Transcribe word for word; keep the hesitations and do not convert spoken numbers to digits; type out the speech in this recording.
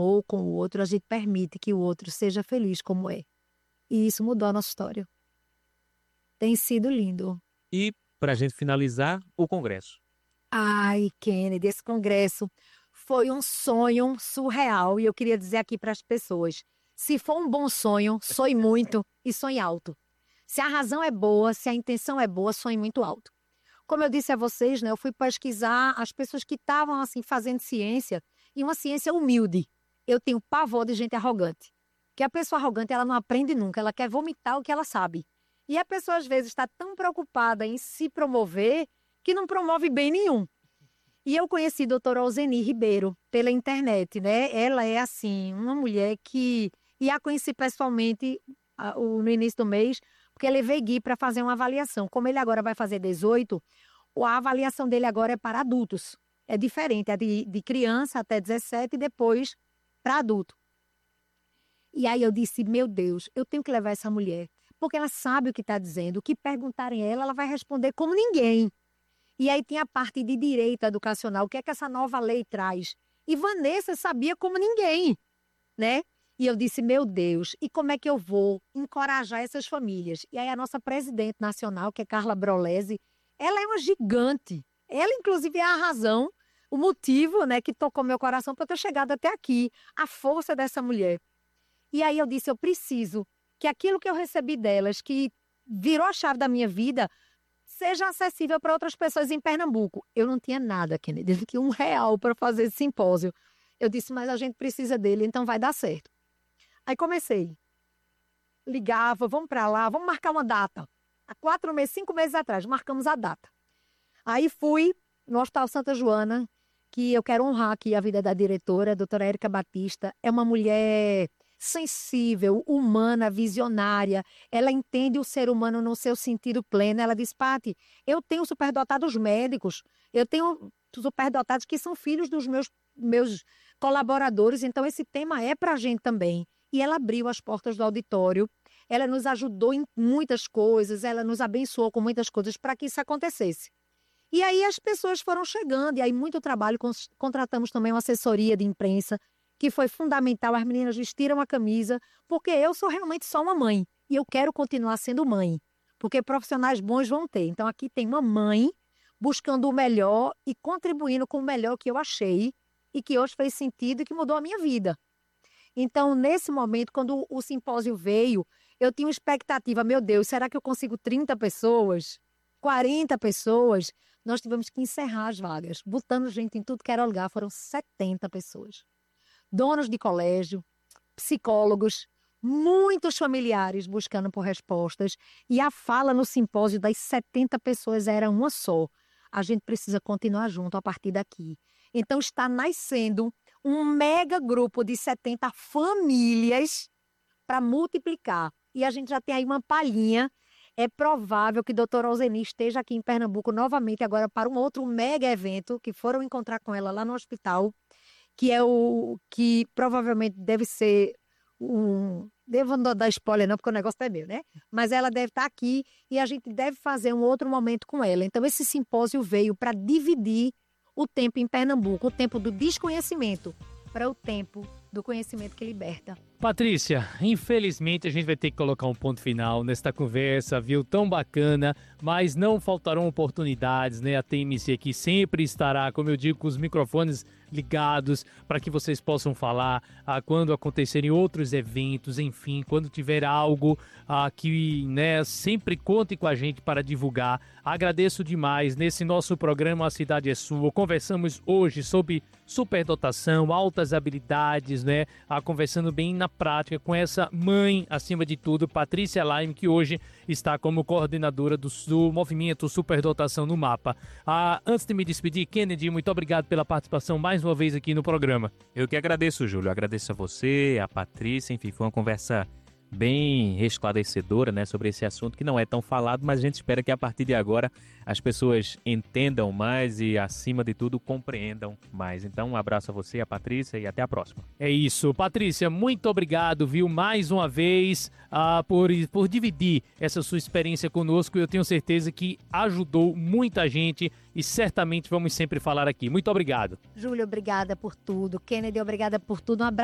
amor com o outro, a gente permite que o outro seja feliz como é. E isso mudou a nossa história. Tem sido lindo. E, para a gente finalizar, o congresso. Ai, Kennedy, esse congresso foi um sonho surreal. E eu queria dizer aqui para as pessoas, se for um bom sonho, sonhe muito e sonhe alto. Se a razão é boa, se a intenção é boa, sonhe muito alto. Como eu disse a vocês, né, eu fui pesquisar as pessoas que estavam assim fazendo ciência, e uma ciência humilde. Eu tenho pavor de gente arrogante. Porque a pessoa arrogante, ela não aprende nunca, ela quer vomitar o que ela sabe. E a pessoa, às vezes, está tão preocupada em se promover que não promove bem nenhum. E eu conheci a doutora Alzeni Ribeiro pela internet, né? Ela é, assim, uma mulher que... E a conheci pessoalmente a, o, no início do mês, porque eu levei Gui para fazer uma avaliação. Como ele agora vai fazer dezoito, a avaliação dele agora é para adultos. É diferente, é de, de criança até dezessete e depois para adulto. E aí eu disse, meu Deus, eu tenho que levar essa mulher, porque ela sabe o que está dizendo, o que perguntarem a ela, ela vai responder como ninguém. E aí tem a parte de direito educacional, o que é que essa nova lei traz. E Vanessa sabia como ninguém, né? E eu disse, meu Deus, e como é que eu vou encorajar essas famílias? E aí a nossa presidente nacional, que é Carla Brolesi, ela é uma gigante. Ela, inclusive, é a razão, o motivo, né, que tocou meu coração para eu ter chegado até aqui. A força dessa mulher. E aí eu disse, eu preciso que aquilo que eu recebi delas, que virou a chave da minha vida, seja acessível para outras pessoas em Pernambuco. Eu não tinha nada, Kennedy, que um real para fazer esse simpósio. Eu disse, mas a gente precisa dele, então vai dar certo. Aí comecei. Ligava, vamos para lá, vamos marcar uma data. Há quatro meses, cinco meses atrás, marcamos a data. Aí fui no Hospital Santa Joana, que eu quero honrar aqui a vida da diretora, a doutora Érica Batista. É uma mulher sensível, humana, visionária. Ela entende o ser humano no seu sentido pleno. Ela diz, Paty, eu tenho superdotados médicos, eu tenho superdotados que são filhos dos meus, meus colaboradores, então esse tema é para a gente também. E ela abriu as portas do auditório, ela nos ajudou em muitas coisas, ela nos abençoou com muitas coisas para que isso acontecesse. E aí as pessoas foram chegando, e aí muito trabalho, contratamos também uma assessoria de imprensa, que foi fundamental, as meninas vestiram a camisa, porque eu sou realmente só uma mãe, e eu quero continuar sendo mãe, porque profissionais bons vão ter. Então aqui tem uma mãe buscando o melhor e contribuindo com o melhor que eu achei, e que hoje fez sentido e que mudou a minha vida. Então, nesse momento, quando o simpósio veio, eu tinha uma expectativa, meu Deus, será que eu consigo trinta pessoas? quarenta pessoas? Nós tivemos que encerrar as vagas, botando gente em tudo que era lugar, foram setenta pessoas. Donos de colégio, psicólogos, muitos familiares buscando por respostas, e a fala no simpósio das setenta pessoas era uma só. A gente precisa continuar junto a partir daqui. Então está nascendo um mega grupo de setenta famílias para multiplicar. E a gente já tem aí uma palhinha. É provável que a doutora Alzeni esteja aqui em Pernambuco novamente agora para um outro mega evento, que foram encontrar com ela lá no hospital, que é o que provavelmente deve ser um... Devo não dar spoiler não, porque o negócio é meu, né? Mas ela deve estar aqui e a gente deve fazer um outro momento com ela. Então esse simpósio veio para dividir o tempo em Pernambuco, o tempo do desconhecimento para o tempo do conhecimento que liberta. Patrícia, infelizmente a gente vai ter que colocar um ponto final nesta conversa, viu? Tão bacana, mas não faltarão oportunidades, né? A T M C aqui sempre estará, como eu digo, com os microfones ligados para que vocês possam falar ah, quando acontecerem outros eventos, enfim, quando tiver algo ah, que, né, sempre conte com a gente para divulgar. Agradeço demais. Nesse nosso programa A Cidade é Sua, conversamos hoje sobre superdotação, altas habilidades, né? Ah, conversando bem na prática com essa mãe, acima de tudo, Patrícia Laime, que hoje está como coordenadora do, do movimento Superdotação no Mapa. Ah, antes de me despedir, Kennedy, muito obrigado pela participação mais uma vez aqui no programa. Eu que agradeço, Júlio. Agradeço a você, a Patrícia, enfim, foi uma conversa bem esclarecedora, né, sobre esse assunto que não é tão falado, mas a gente espera que a partir de agora as pessoas entendam mais e, acima de tudo, compreendam mais. Então, um abraço a você, a Patrícia, e até a próxima. É isso. Patrícia, muito obrigado, viu, mais uma vez, uh, por, por dividir essa sua experiência conosco. Eu tenho certeza que ajudou muita gente e certamente vamos sempre falar aqui. Muito obrigado. Júlio, obrigada por tudo. Kennedy, obrigada por tudo. Um abraço.